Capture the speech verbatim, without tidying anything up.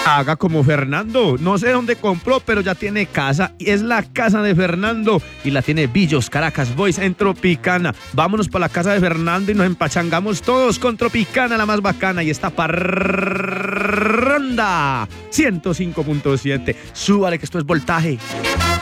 Haga como Fernando, no sé dónde compró, pero ya tiene casa y es la casa de Fernando y la tiene Villos Caracas Boys en Tropicana. Vámonos para la casa de Fernando y nos empachangamos todos con Tropicana, la más bacana, y esta parranda ciento cinco punto siete. Súbale que esto es voltaje.